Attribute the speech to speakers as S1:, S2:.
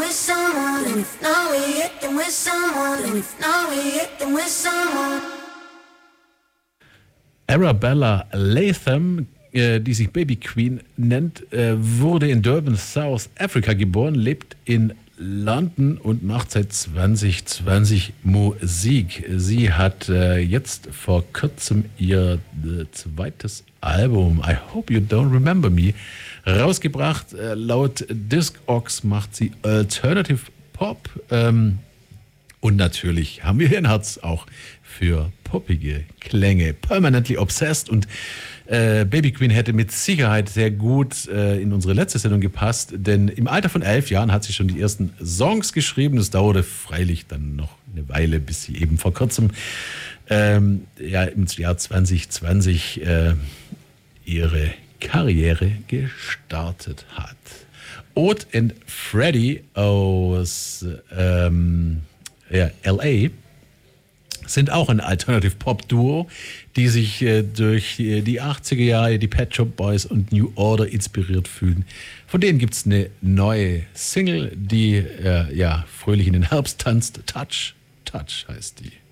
S1: with someone, and if not, we acting with someone, and if not, we acting with someone.
S2: Arabella Latham, die sich Baby Queen nennt, wurde in Durban, South Africa geboren, lebt in London und macht seit 2020 Musik. Sie hat jetzt vor kurzem ihr zweites Album I Hope You Don't Remember Me rausgebracht. Laut Discogs macht sie Alternative Pop. Und natürlich haben wir hier ein Herz auch für poppige Klänge. Permanently Obsessed, und Baby Queen hätte mit Sicherheit sehr gut in unsere letzte Sendung gepasst, denn im Alter von 11 Jahren hat sie schon die ersten Songs geschrieben. Das dauerte freilich dann noch eine Weile, bis sie eben vor kurzem im Jahr 2020 ihre Karriere gestartet hat. Oat and Freddy aus L.A. sind auch ein Alternative-Pop-Duo, die sich durch die 80er Jahre, die Pet Shop Boys und New Order inspiriert fühlen. Von denen gibt es eine neue Single, die fröhlich in den Herbst tanzt. Touch heißt die.